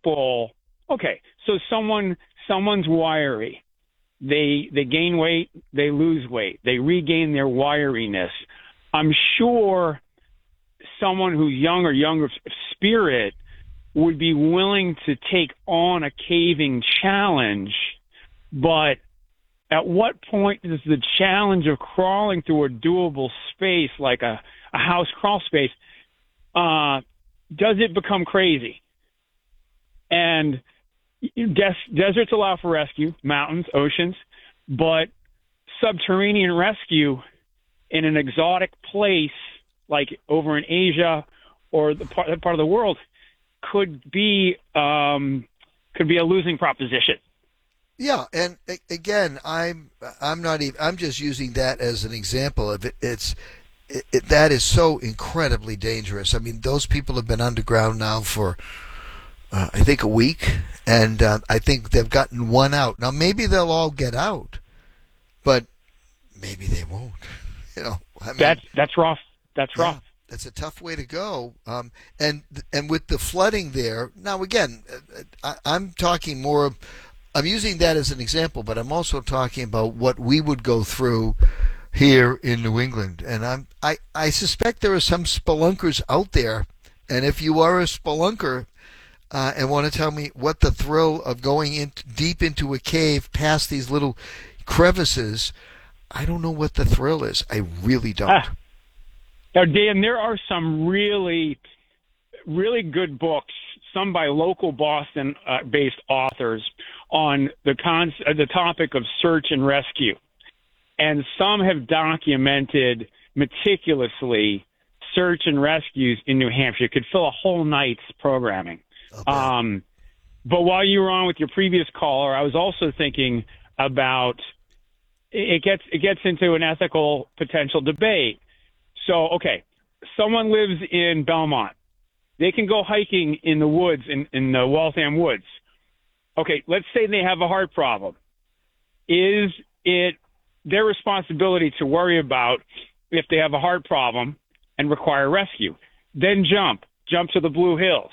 people, okay, so someone's wiry. They gain weight, they lose weight, they regain their wiriness. I'm sure someone who's young or younger of spirit would be willing to take on a caving challenge, but at what point does the challenge of crawling through a doable space like a house crawl space, does it become crazy? And deserts allow for rescue, mountains, oceans, but subterranean rescue in an exotic place like over in Asia or that part of the world could be a losing proposition. Yeah, and again, I'm just using that as an example of it. That is so incredibly dangerous. I mean, those people have been underground now for I think a week, and I think they've gotten one out. Now maybe they'll all get out, but maybe they won't. I mean, that's rough. That's rough. That's a tough way to go. And with the flooding there, now again, I'm talking more. I'm using that as an example, but I'm also talking about what we would go through here in New England. And I suspect there are some spelunkers out there. And if you are a spelunker and want to tell me what the thrill of going deep into a cave past these little crevices, I don't know what the thrill is. I really don't. Now, Dan, there are some really, really good books, some by local Boston-based authors, on the topic of search and rescue. And some have documented meticulously search and rescues in New Hampshire. It could fill a whole night's programming. Okay. But while you were on with your previous caller, I was also thinking about it gets into an ethical potential debate. So, okay, someone lives in Belmont. They can go hiking in the woods, in the Waltham Woods. Okay, let's say they have a heart problem. Is it their responsibility to worry about if they have a heart problem and require rescue? Then jump to the Blue Hills.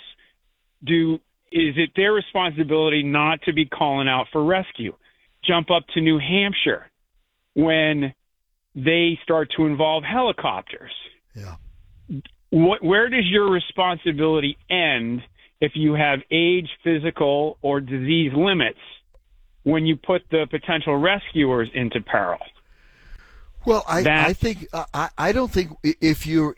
Is it their responsibility not to be calling out for rescue? Jump up to New Hampshire when they start to involve helicopters. Yeah. Where does your responsibility end if you have age, physical, or disease limits when you put the potential rescuers into peril? Well, I don't think if you're,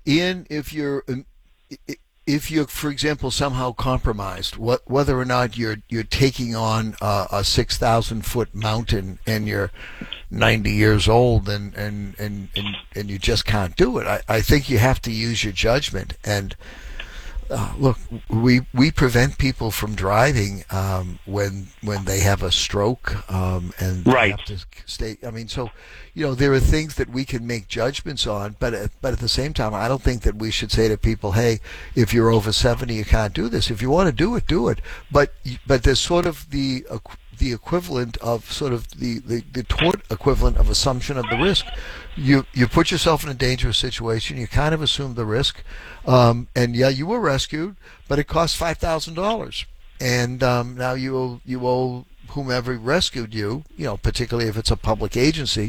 for example, somehow compromised, whether or not you're taking on a 6,000-foot mountain and you're 90 years old and you just can't do it, I think you have to use your judgment. And look, we prevent people from driving when they have a stroke and they have to stay. I mean, so there are things that we can make judgments on, but at the same time, I don't think that we should say to people, "Hey, if you're over 70, you can't do this. If you want to do it, do it." But there's sort of the equivalent of sort of the tort equivalent of assumption of the risk. You put yourself in a dangerous situation. You kind of assume the risk, and yeah, you were rescued, but it cost $5,000, and now you owe whomever rescued you, particularly if it's a public agency,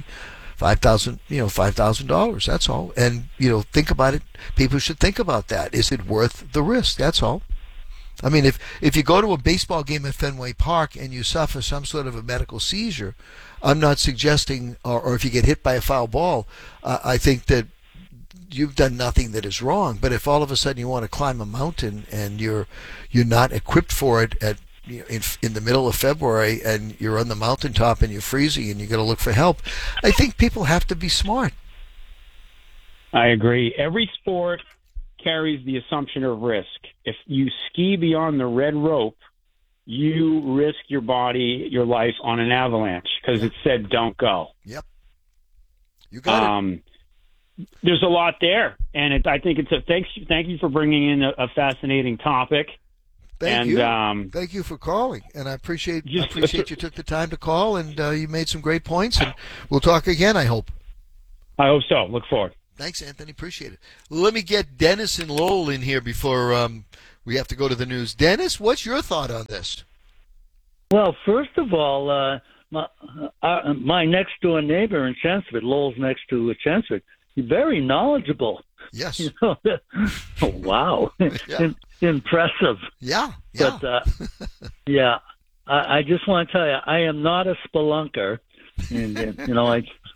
$5,000. That's all. And think about it. People should think about that. Is it worth the risk? That's all. I mean, if you go to a baseball game at Fenway Park and you suffer some sort of a medical seizure, I'm not suggesting, or if you get hit by a foul ball, I think that you've done nothing that is wrong. But if all of a sudden you want to climb a mountain and you're not equipped for it in the middle of February and you're on the mountaintop and you're freezing and you got to look for help, I think people have to be smart. I agree. Every sport carries the assumption of risk. If you ski beyond the red rope, you risk your life on an avalanche because it said don't go. Yep. You got it. There's a lot there, and I think it's thank you for bringing in a fascinating topic. Thank you. Thank you for calling, and I appreciate you took the time to call, and you made some great points, and we'll talk again, I hope. I hope so. Look forward. Thanks, Anthony. Appreciate it. Let me get Dennis and Lowell in here before We have to go to the news. Dennis, what's your thought on this? Well, first of all, my next door neighbor in Chelmsford, Lowell's next to Chelmsford, he's very knowledgeable. Yes. You know, wow, Yeah. Impressive. Yeah. But yeah, I just want to tell you, I am not a spelunker, and you know,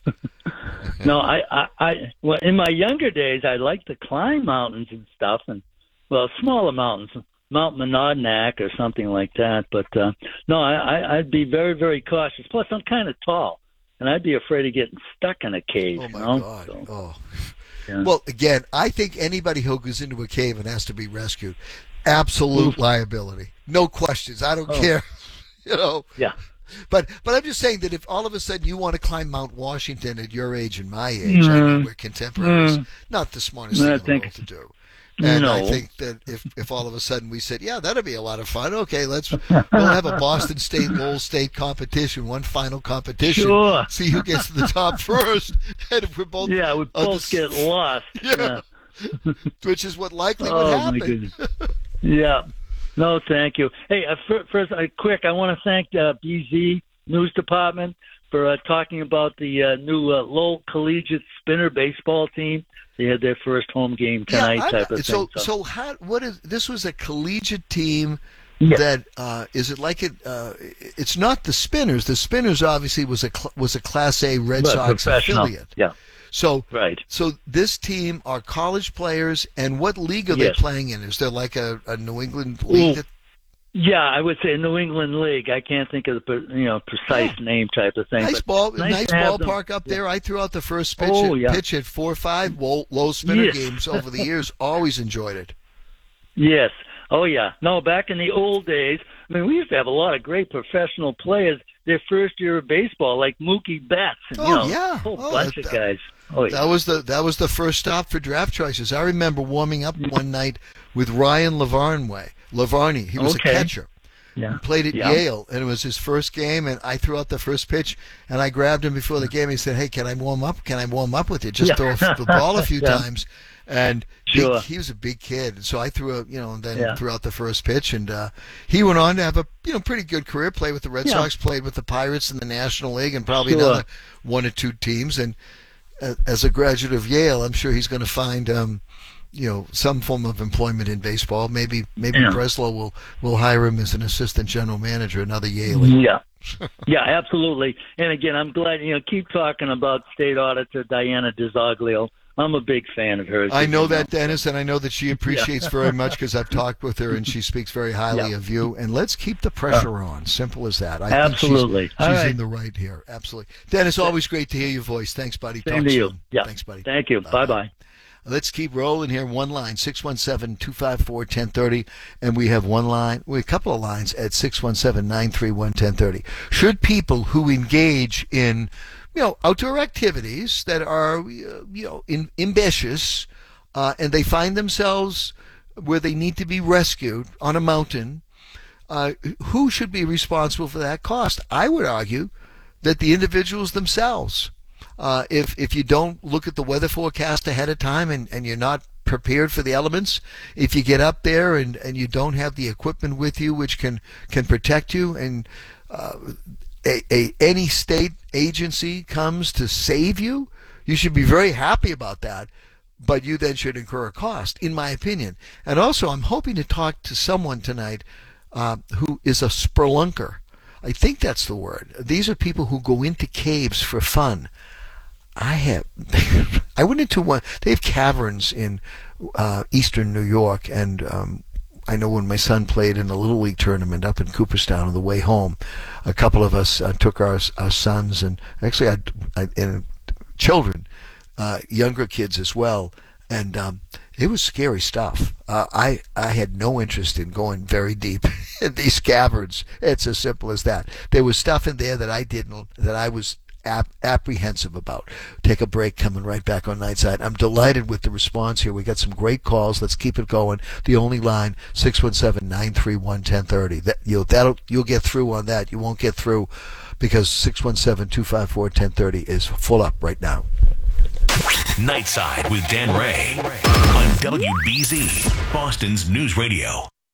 well, in my younger days, I liked to climb mountains and stuff, and well, smaller mountains, Mount Monadnock or something like that. But no, I'd be very, very cautious. Plus, I'm kind of tall, and I'd be afraid of getting stuck in a cave. Oh my you know? God. So, Oh. yeah. Well, again, I think anybody who goes into a cave and has to be rescued, absolute liability, no questions. I don't care, you know. Yeah. But I'm just saying that if all of a sudden you want to climb Mount Washington at your age and my age, I know we're contemporaries, not the smartest thing in the world to do. And I think that if all of a sudden we said, yeah, that'd be a lot of fun. Okay, we'll have a Boston State, Lowell State competition, one final competition. Sure. See who gets to the top first. And if we're both we both get lost. Yeah. Which is what likely would My happen. goodness. Yeah. No, thank you. Hey, first, quick, I want to thank BZ News Department for talking about the new Lowell Collegiate Spinner baseball team. They had their first home game tonight, type of thing. So what is this? Was a collegiate team Yeah. that is it like it? It's not the Spinners. The Spinners obviously was a Class A Red Sox professional. affiliate. Yeah. So Right. So this team are college players, and what league are they Yes. playing in? Is there like a New England league? Well, Yeah, I would say New England League. I can't think of the precise name type of thing. Nice but nice to have them. ballpark up there. I threw out the first pitch, pitch at 4-5. Low Spinner Yes. games over the years. Always enjoyed it. Yes. Oh, yeah. No, back in the old days, I mean, we used to have a lot of great professional players their first year of baseball, like Mookie Betts. And, yeah. a whole bunch of guys. Oh, yeah. That was the first stop for draft choices. I remember warming up one night with Ryan Lavarney. He was a catcher. Yeah. Played at Yale, and it was his first game, and I threw out the first pitch, and I grabbed him before the game. He said, "Hey, can I warm up? Can I warm up with you? Just throw the ball a few times." And he was a big kid, so I threw threw out the first pitch, and he went on to have a pretty good career. Played with the Red Sox, played with the Pirates in the National League, and probably another one or two teams. And as a graduate of Yale, I'm sure he's going to find some form of employment in baseball. Maybe Breslow will hire him as an assistant general manager, another Yale. Yeah. Yeah, absolutely. And again, I'm glad, keep talking about State Auditor Diana DiZoglio. I'm a big fan of hers. I know that, Dennis, and I know that she appreciates very much because I've talked with her and she speaks very highly of you. And let's keep the pressure on. Simple as that. I Absolutely. think she's in the right here. Absolutely. Dennis, always great to hear your voice. Thanks, buddy. Same to you. Soon. Yeah. Thanks, buddy. Thank you. Bye-bye. Let's keep rolling here. One line, 617-254-1030. And we have a couple of lines at 617-931-1030. Should people who engage in outdoor activities that are, ambitious, and they find themselves where they need to be rescued on a mountain, who should be responsible for that cost? I would argue that the individuals themselves. If you don't look at the weather forecast ahead of time and you're not prepared for the elements, if you get up there and you don't have the equipment with you which can protect you, and any state agency comes to save you, you should be very happy about that, but you then should incur a cost, in my opinion. And also, I'm hoping to talk to someone tonight who is a spelunker. I think that's the word. These are people who go into caves for fun. I went into one. They have caverns in eastern New York, and I know when my son played in a Little League tournament up in Cooperstown on the way home, a couple of us took our sons, and actually and children, younger kids as well, and it was scary stuff. I had no interest in going very deep in these caverns. It's as simple as that. There was stuff in there that I was apprehensive about. Take a break, coming right back on Nightside. I'm delighted with the response here. We got some great calls. Let's keep it going. The only line, 617-931-1030. You'll get through on that. You won't get through because 617-254-1030 is full up right now. Nightside with Dan Ray on WBZ, Boston's News Radio.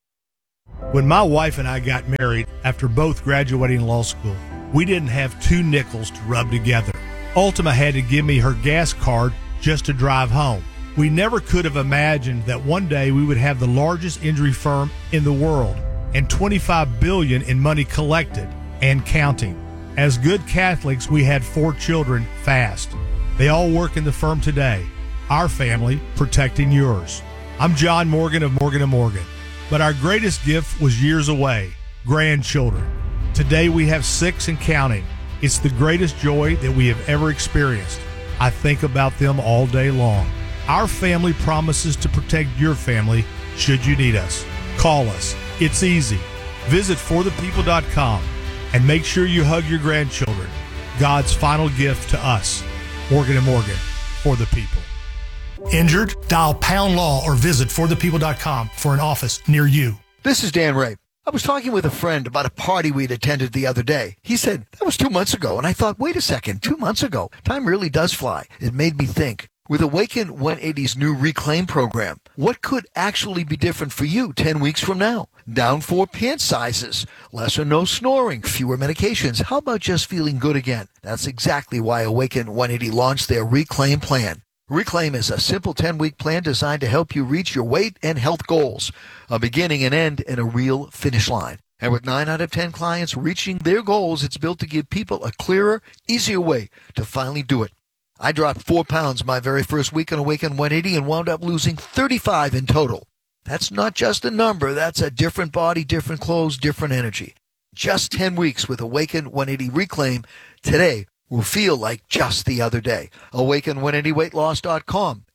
When my wife and I got married after both graduating law school, we didn't have 2 nickels to rub together. Ultima had to give me her gas card just to drive home. We never could have imagined that one day we would have the largest injury firm in the world and $25 billion in money collected and counting. As good Catholics, we had 4 children fast. They all work in the firm today. Our family protecting yours. I'm John Morgan of Morgan & Morgan. But our greatest gift was years away, grandchildren. Today we have 6 and counting. It's the greatest joy that we have ever experienced. I think about them all day long. Our family promises to protect your family should you need us. Call us. It's easy. Visit forthepeople.com and make sure you hug your grandchildren. God's final gift to us. Morgan & Morgan, for the people. Injured? Dial # law or visit forthepeople.com for an office near you. This is Dan Ray. I was talking with a friend about a party we'd attended the other day. He said, that was 2 months ago. And I thought, wait a second, 2 months ago? Time really does fly. It made me think. With Awaken 180's new Reclaim program, what could actually be different for you 10 weeks from now? Down 4 pant sizes, less or no snoring, fewer medications. How about just feeling good again? That's exactly why Awaken 180 launched their Reclaim plan. Reclaim is a simple 10-week plan designed to help you reach your weight and health goals, a beginning and end and a real finish line. And with 9 out of 10 clients reaching their goals, it's built to give people a clearer, easier way to finally do it. I dropped 4 pounds my very first week on Awaken 180 and wound up losing 35 in total. That's not just a number. That's a different body, different clothes, different energy. Just 10 weeks with Awaken 180 Reclaim. Today will feel like just the other day. Awaken180weightloss.com.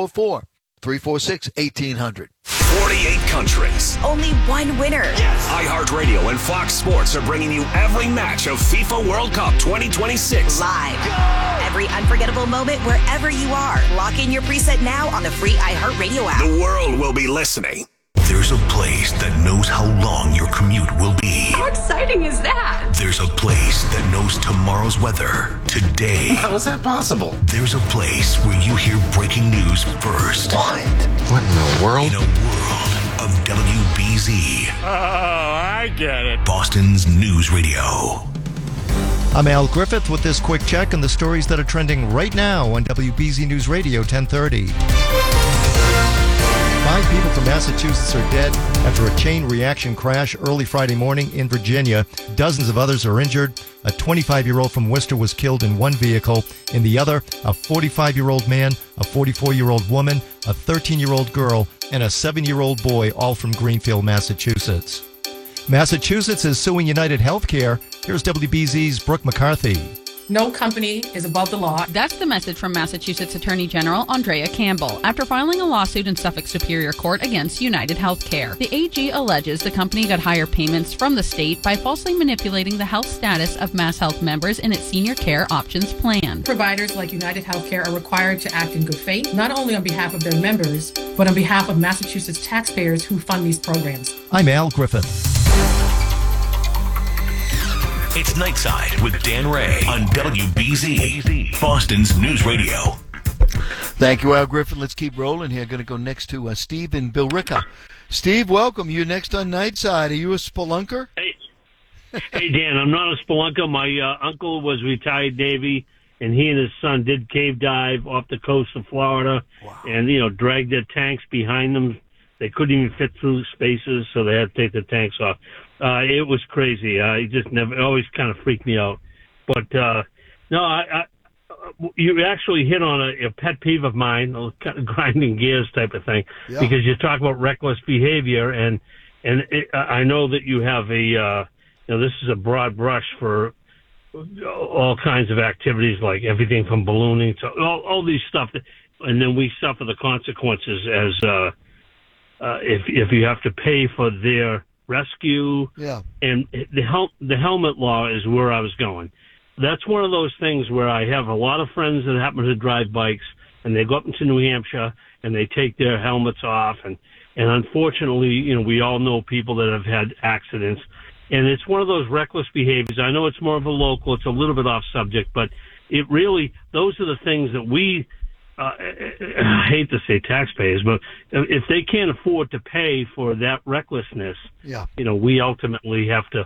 844-346-1800. 48 countries. Only one winner. Yes. iHeartRadio and Fox Sports are bringing you every match of FIFA World Cup 2026. Live. Go! Every unforgettable moment wherever you are. Lock in your preset now on the free iHeartRadio app. The world will be listening. There's a place that knows how long your commute will be. How exciting is that? There's a place that knows tomorrow's weather today. How is that possible? There's a place where you hear breaking news first. What in the world? In a world of WBZ. Oh, I get it. Boston's News Radio. I'm Al Griffith with this quick check on the stories that are trending right now on WBZ News Radio 1030. 5 people from Massachusetts are dead after a chain reaction crash early Friday morning in Virginia. Dozens of others are injured. A 25-year-old from Worcester was killed in one vehicle. In the other, a 45-year-old man, a 44-year-old woman, a 13-year-old girl, and a 7-year-old boy, all from Greenfield, Massachusetts. Massachusetts is suing United Healthcare. Here's WBZ's Brooke McCarthy. No company is above the law. That's the message from Massachusetts Attorney General Andrea Campbell after filing a lawsuit in Suffolk Superior Court against United Healthcare. The AG alleges the company got higher payments from the state by falsely manipulating the health status of MassHealth members in its Senior Care Options plan. Providers like United Healthcare are required to act in good faith, not only on behalf of their members, but on behalf of Massachusetts taxpayers who fund these programs. I'm Al Griffith. It's Nightside with Dan Ray on WBZ, Boston's News Radio. Thank you, Al Griffin. Let's keep rolling here. Going to go next to Steve in Billerica. Steve, welcome. You're next on Nightside. Are you a spelunker? Hey, Dan, I'm not a spelunker. My uncle was retired Navy, and he and his son did cave dive off the coast of Florida. Wow. And, dragged their tanks behind them. They couldn't even fit through spaces, so they had to take the tanks off. It was crazy. It always kind of freaked me out. But, you actually hit on a pet peeve of mine, a kind of grinding gears type of thing, because you talk about reckless behavior, and I know that you have this is a broad brush for all kinds of activities, like everything from ballooning to all these stuff, and then we suffer the consequences as if you have to pay for their rescue. Yeah. And the helmet law is where I was going. That's one of those things where I have a lot of friends that happen to drive bikes, and they go up into New Hampshire and they take their helmets off, and unfortunately, we all know people that have had accidents, and it's one of those reckless behaviors. I know it's more of a local, it's a little bit off subject, but it really, those are the things that we I hate to say taxpayers, but if they can't afford to pay for that recklessness, we ultimately have to